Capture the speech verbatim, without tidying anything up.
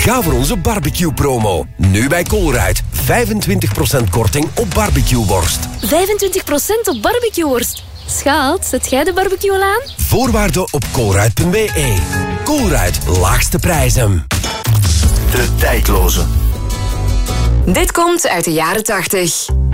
Ga voor onze barbecue-promo. Nu bij Colruyt. vijfentwintig procent korting op barbecueworst. vijfentwintig procent op barbecueworst. Schat, zet jij de barbecue al aan? Voorwaarden op colruyt punt b e. Colruyt, laagste prijzen. De tijdloze. Dit komt uit de jaren tachtig.